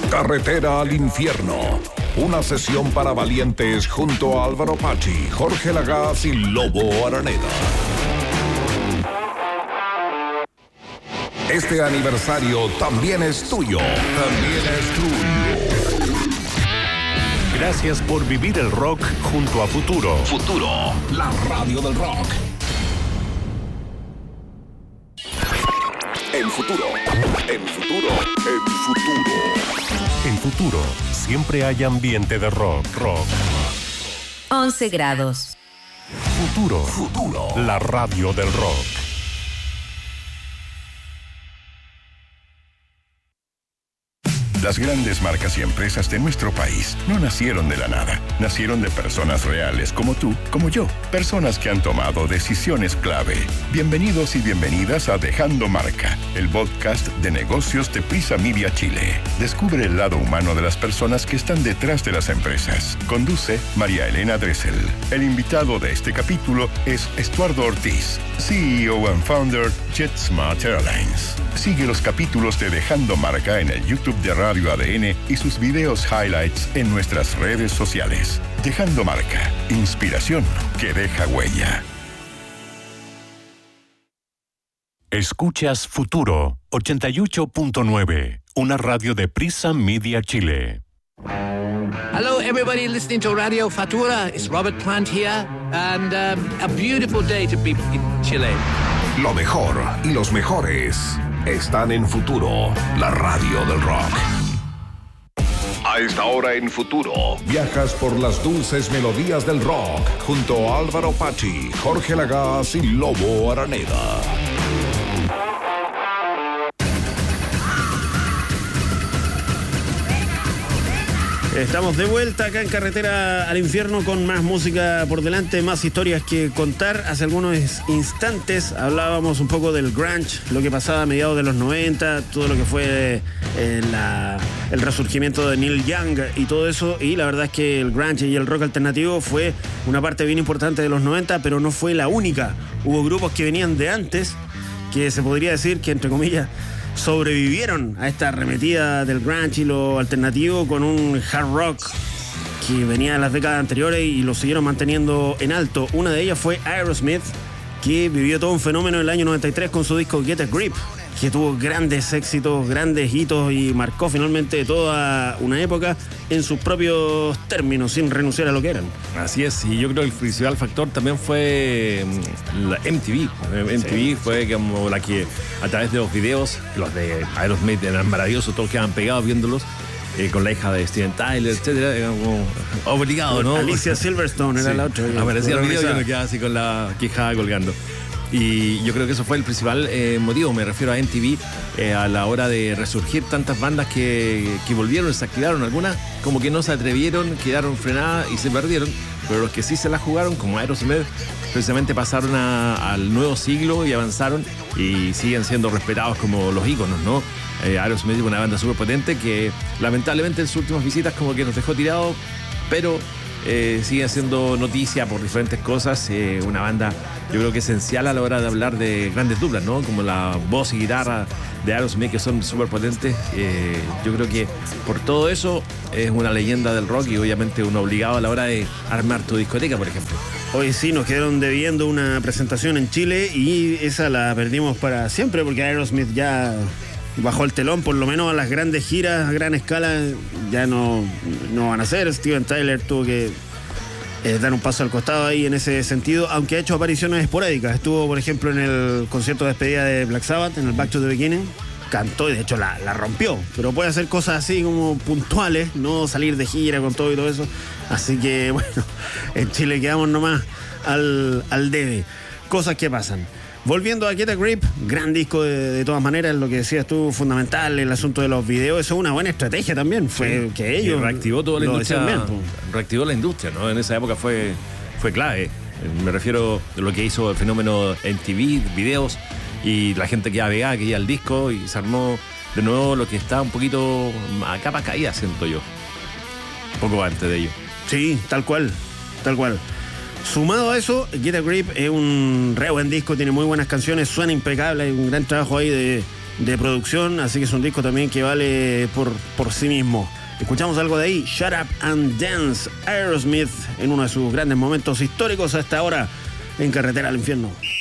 Carretera al infierno. Una sesión para valientes junto a Álvaro Pachi, Jorge Lagaz y Lobo Araneda. Este aniversario también es tuyo. También es tuyo. Gracias por vivir el rock junto a Futuro. Futuro, la radio del rock. En Futuro, en Futuro, en Futuro. En Futuro, siempre hay ambiente de rock. 11 grados. Futuro, Futuro, la radio del rock. Las grandes marcas y empresas de nuestro país no nacieron de la nada. Nacieron de personas reales como tú, como yo. Personas que han tomado decisiones clave. Bienvenidos y bienvenidas a Dejando Marca, el podcast de negocios de Prisa Media Chile. Descubre el lado humano de las personas que están detrás de las empresas. Conduce María Elena Dressel. El invitado de este capítulo es Estuardo Ortiz, CEO and founder JetSmart Airlines. Sigue los capítulos de Dejando Marca en el YouTube de Radio ADN y sus videos highlights en nuestras redes sociales. Dejando Marca, inspiración que deja huella. Escuchas Futuro 88.9, una radio de Prisa Media Chile. Hello, everybody listening to Radio Futura. It's Robert Plant here, and a beautiful day to be in Chile. Lo mejor y los mejores están en Futuro, la radio del rock. A esta hora en Futuro, viajas por las dulces melodías del rock junto a Álvaro Pachi, Jorge Lagaz y Lobo Araneda. Estamos de vuelta acá en Carretera al Infierno con más música por delante, más historias que contar. Hace algunos instantes hablábamos un poco del grunge, lo que pasaba a mediados de los 90, todo lo que fue el resurgimiento de Neil Young y todo eso. Y la verdad es que el grunge y el rock alternativo fue una parte bien importante de los 90, pero no fue la única. Hubo grupos que venían de antes, que se podría decir que, entre comillas, sobrevivieron a esta arremetida del grunge y lo alternativo con un hard rock que venía de las décadas anteriores y lo siguieron manteniendo en alto. Una de ellas fue Aerosmith, que vivió todo un fenómeno en el año 93 con su disco Get a Grip, que tuvo grandes éxitos, grandes hitos y marcó finalmente toda una época en sus propios términos, sin renunciar a lo que eran. Así es, y yo creo que el principal factor también fue la MTV. MTV fue como la que, a través de los videos, los de Aerosmith eran maravillosos, todos quedaban pegados viéndolos, con la hija de Steven Tyler, etcétera, era como obligado, ¿no? Alicia Silverstone era la otra. Aparecía el video y uno quedaba así con la quijada colgando. Y yo creo que eso fue el principal motivo, me refiero a MTV, a la hora de resurgir tantas bandas que volvieron, se activaron, algunas como que no se atrevieron, quedaron frenadas y se perdieron, pero los que sí se la jugaron, como Aerosmith, precisamente pasaron al nuevo siglo y avanzaron y siguen siendo respetados como los íconos, ¿no? Aerosmith es una banda súper potente que lamentablemente en sus últimas visitas como que nos dejó tirados, pero sigue siendo noticia por diferentes cosas, una banda yo creo que esencial a la hora de hablar de grandes duplas, ¿no? Como la voz y guitarra de Aerosmith, que son súper potentes. Yo creo que por todo eso es una leyenda del rock y obviamente uno obligado a la hora de armar tu discoteca, por ejemplo. Hoy sí nos quedaron debiendo una presentación en Chile y esa la perdimos para siempre porque Aerosmith ya bajó el telón, por lo menos a las grandes giras a gran escala ya no van a ser. Steven Tyler tuvo que dar un paso al costado ahí en ese sentido, aunque ha hecho apariciones esporádicas. Estuvo, por ejemplo, en el concierto de despedida de Black Sabbath, en el Back to the Beginning, cantó y de hecho la rompió, pero puede hacer cosas así como puntuales, no salir de gira con todo y todo eso. Así que bueno, en Chile quedamos nomás al debe. Cosas que pasan. Volviendo a Get a Grip, gran disco de todas maneras, lo que decías tú, fundamental, el asunto de los videos, eso es una buena estrategia también, fue sí, que ellos... Y reactivó toda la industria, reactivó la industria, ¿no? En esa época fue clave, me refiero a lo que hizo el fenómeno en TV, videos, y la gente que iba a pegar, que iba al disco, y se armó de nuevo lo que está un poquito a capa caída, siento yo, un poco antes de ello. Sí, tal cual. Sumado a eso, Get a Grip es un re buen disco, tiene muy buenas canciones, suena impecable, hay un gran trabajo ahí de de producción, así que es un disco también que vale por sí mismo. Escuchamos algo de ahí, Shut Up and Dance, Aerosmith, en uno de sus grandes momentos históricos hasta ahora en Carretera al Infierno.